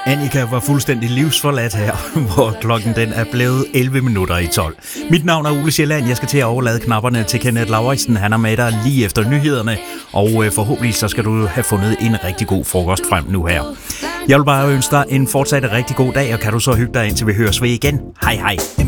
Annika var fuldstændig livsforladt her, hvor klokken den er blevet 11 minutter i 12. Mit navn er Ole Sjælland. Jeg skal til at overlade knapperne til Kenneth Lauritsen. Han er med dig lige efter nyhederne, og forhåbentlig så skal du have fundet en rigtig god frokost frem nu her. Jeg vil bare ønske dig en fortsat rigtig god dag, og kan du så hygge dig indtil vi høres ved igen. Hej hej.